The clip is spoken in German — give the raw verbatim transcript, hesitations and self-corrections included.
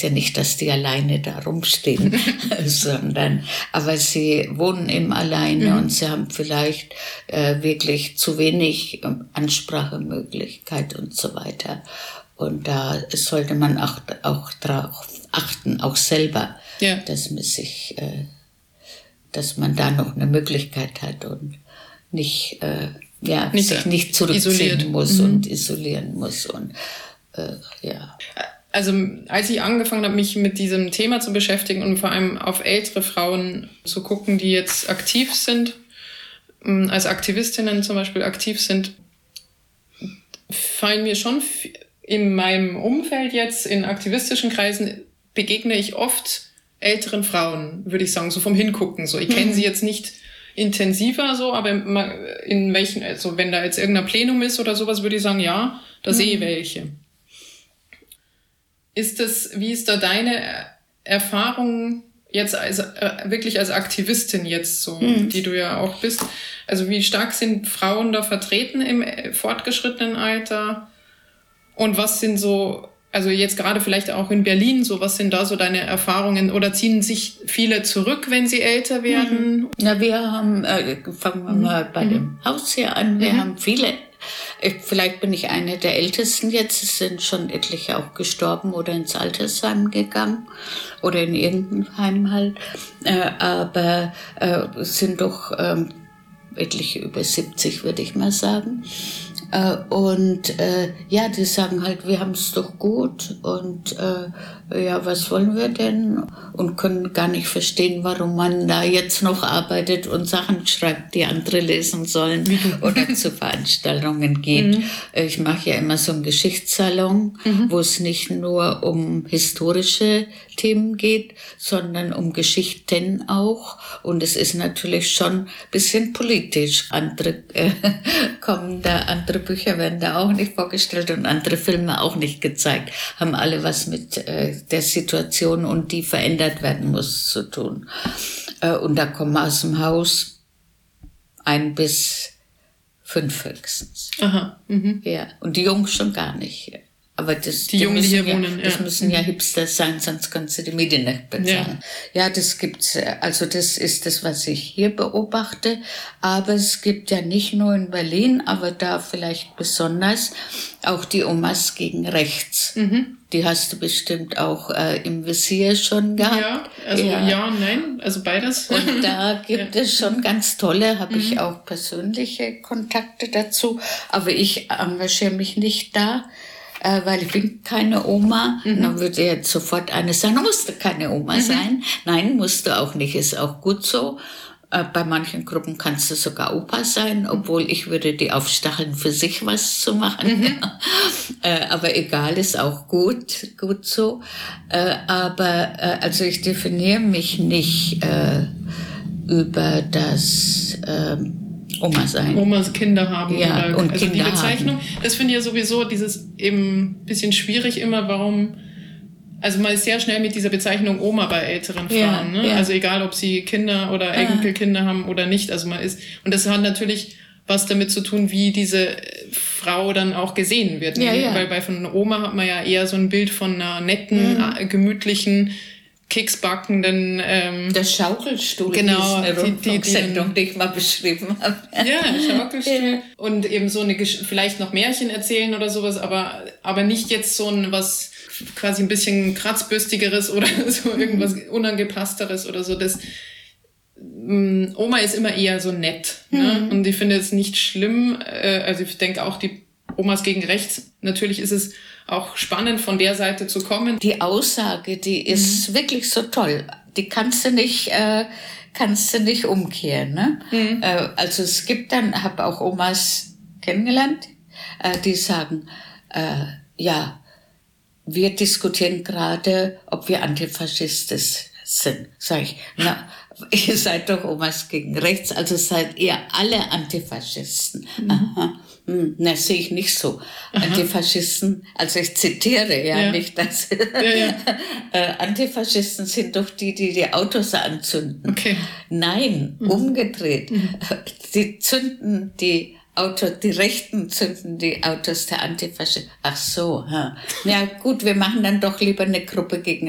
heißt ja nicht, dass die alleine da rumstehen, sondern, aber sie wohnen eben alleine mhm. und sie haben vielleicht äh, wirklich zu wenig äh, Ansprachemöglichkeit und so weiter. Und da sollte man auch, auch darauf achten, auch selber, ja. dass man sich, äh, dass man da noch eine Möglichkeit hat und nicht, äh, ja, nicht sich nicht zurückziehen isoliert. muss mhm. und isolieren muss und äh, ja. Also als ich angefangen habe, mich mit diesem Thema zu beschäftigen und vor allem auf ältere Frauen zu gucken, die jetzt aktiv sind, als Aktivistinnen zum Beispiel aktiv sind, fallen mir schon in meinem Umfeld jetzt, in aktivistischen Kreisen, begegne ich oft älteren Frauen, würde ich sagen, so vom Hingucken. So, ich kenne mhm. sie jetzt nicht intensiver so, aber in welchen, also wenn da jetzt irgendein Plenum ist oder sowas, würde ich sagen, ja, da mhm. sehe ich welche. Ist das, wie ist da deine Erfahrung jetzt als, äh, wirklich als Aktivistin jetzt so, mhm. die du ja auch bist? Also wie stark sind Frauen da vertreten im fortgeschrittenen Alter? Und was sind so, also jetzt gerade vielleicht auch in Berlin, so was sind da so deine Erfahrungen? Oder ziehen sich viele zurück, wenn sie älter werden? Mhm. Na, wir haben, äh, fangen wir mhm. mal bei mhm. dem Haus hier an, wir mhm. haben viele. Vielleicht bin ich eine der Ältesten jetzt. Es sind schon etliche auch gestorben oder ins Altersheim gegangen oder in irgendein Heim halt. Äh, aber äh, es sind doch äh, etliche über siebzig, würde ich mal sagen. Äh, und äh, ja, die sagen halt, wir haben es doch gut und äh, ja, was wollen wir denn? Und können gar nicht verstehen, warum man da jetzt noch arbeitet und Sachen schreibt, die andere lesen sollen oder zu Veranstaltungen geht. Mhm. Ich mache ja immer so einen Geschichtssalon, mhm. wo es nicht nur um historische Themen geht, sondern um Geschichten auch. Und es ist natürlich schon ein bisschen politisch. Andere äh, kommen da, andere Bücher werden da auch nicht vorgestellt und andere Filme auch nicht gezeigt. Haben alle was mit äh, der Situation und die verändert werden muss zu tun. Äh, und da kommen aus dem Haus ein bis fünf höchstens. Aha. Mhm. Ja, und die Jungs schon gar nicht. Aber das, die Jungen, die hier ja, wohnen, ja. Das müssen ja Hipsters sein, sonst kannst du die Miete nicht bezahlen. Ja. ja, das gibt's. Also das ist das, was ich hier beobachte. Aber es gibt ja nicht nur in Berlin, aber da vielleicht besonders auch die Omas gegen rechts. Mhm. Die hast du bestimmt auch äh, im Visier schon gehabt. Ja, also ja, ja nein, also beides. Und da gibt ja. es schon ganz tolle, habe mhm. ich auch persönliche Kontakte dazu. Aber ich engagiere mich nicht da. Weil ich bin keine Oma. Mhm. Dann würde jetzt sofort eine sagen, du musst keine Oma mhm. sein. Nein, musst du auch nicht, ist auch gut so. Bei manchen Gruppen kannst du sogar Opa sein, obwohl ich würde die aufstacheln, für sich was zu machen. Mhm. Aber egal, ist auch gut, gut so. Aber also ich definiere mich nicht über das Oma sein. Omas Kinder haben. Ja, oder, und also Kinder die Bezeichnung, haben. Das finde ich ja sowieso dieses eben bisschen schwierig immer, warum, also man ist sehr schnell mit dieser Bezeichnung Oma bei älteren Frauen, ja, ne? Ja. Also egal, ob sie Kinder oder Enkelkinder ah. haben oder nicht, also man ist, und das hat natürlich was damit zu tun, wie diese Frau dann auch gesehen wird. Ja, ne? ja. Weil bei von einer Oma hat man ja eher so ein Bild von einer netten, mhm. gemütlichen, keksbackenden ähm, der Schaukelstuhl, genau, ist eine Rundfunksendung, die, die, die ich mal beschrieben habe. Ja, Schaukelstuhl. Ja. Und eben so eine, vielleicht noch Märchen erzählen oder sowas, aber, aber nicht jetzt so ein was quasi ein bisschen kratzbürstigeres oder so irgendwas unangepassteres oder so. Das ähm, Oma ist immer eher so nett. Mhm. Ne? Und ich finde es nicht schlimm, äh, also ich denke auch die Omas gegen rechts, natürlich ist es auch spannend, von der Seite zu kommen. Die Aussage, die ist mhm. wirklich so toll. Die kannst du nicht, äh, kannst du nicht umkehren. Ne? Mhm. Äh, also es gibt dann, habe auch Omas kennengelernt, äh, die sagen, äh, ja, wir diskutieren gerade, ob wir Antifaschistisch sind. Sag ich, na, ihr seid doch Omas gegen rechts, also seid ihr alle Antifaschisten. Mhm. Aha. Hm, na, sehe ich nicht so. Aha. Antifaschisten, also ich zitiere ja, ja. nicht, dass ja, ja. äh, Antifaschisten sind doch die, die die Autos anzünden. Okay. Nein, mhm. umgedreht. Mhm. Die zünden die Autos, die Rechten zünden die Autos der Antifaschisten. Ach so, ha. Ja gut, wir machen dann doch lieber eine Gruppe gegen